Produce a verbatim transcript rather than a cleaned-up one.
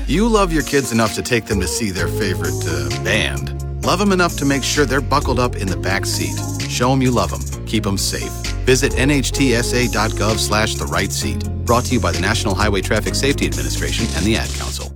You love your kids enough to take them to see their favorite uh, band. Love them enough to make sure they're buckled up in the back seat. Show them you love them. Keep them safe. Visit nhtsa.gov slash the right seat. Brought to you by the National Highway Traffic Safety Administration and the Ad Council.